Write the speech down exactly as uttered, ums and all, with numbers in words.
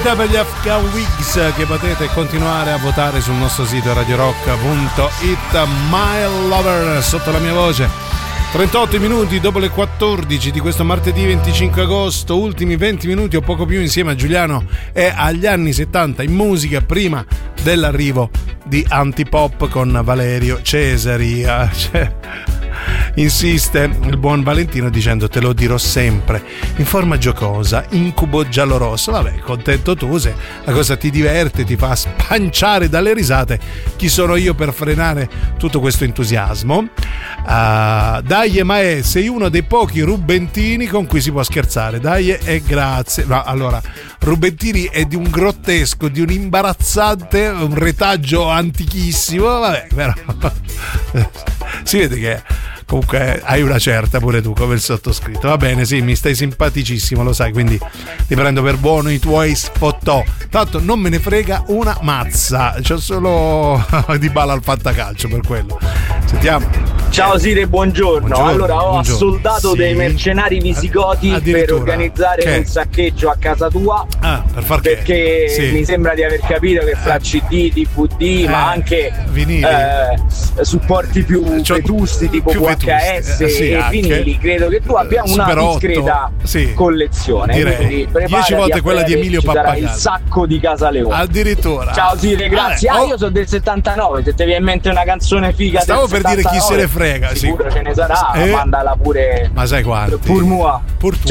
Per gli Afghan Wigs che potete continuare a votare sul nostro sito radio rock punto it. My Lover sotto la mia voce. Trentotto minuti dopo le quattordici di questo martedì venticinque agosto, ultimi venti minuti o poco più insieme a Giuliano e agli anni settanta in musica, prima dell'arrivo di Antipop con Valerio Cesari. Cioè, insiste il buon Valentino dicendo: te lo dirò sempre in forma giocosa, incubo giallorosso. Vabbè, contento tu, se la cosa ti diverte, ti fa spanciare dalle risate, chi sono io per frenare tutto questo entusiasmo? Uh, dai, ma è, sei uno dei pochi rubentini con cui si può scherzare. Dai e grazie. No, allora, Rubentini è di un grottesco, di un imbarazzante, un retaggio antichissimo. Vabbè, però si vede che comunque hai una certa pure tu, come il sottoscritto. Va bene, sì, mi stai simpaticissimo, lo sai, quindi ti prendo per buono i tuoi sfottò. Tanto non me ne frega una mazza, c'ho solo di balla al fantacalcio per quello. Sentiamo. Ciao Sire, buongiorno. Buongiorno, allora ho buongiorno. assoldato Sì. dei mercenari visigoti per organizzare che? un saccheggio a casa tua. Ah, per far che? Perché Sì. mi sembra di aver capito che fra C D, D V D, Eh, ma anche vinili. eh, supporti più C'ho- vetusti tipo più V H S vetusti, eh, sì, e anche. vinili, credo che tu abbia una Super otto, discreta sì. collezione. Direi. Quindi preparati Dieci volte a quella di breve, Emilio ci sarà Pappagallo. il sacco di Casa Leone. Addirittura. Ciao Sire, grazie. Vabbè, Ah, oh, io sono del settantanove, se ti viene in mente una canzone figa Stavo del per dire chi se ne settantanove, frega, sicuro sì. ce ne sarà, Eh, mandala pure ma sai quanti? pur moi. Pur tu.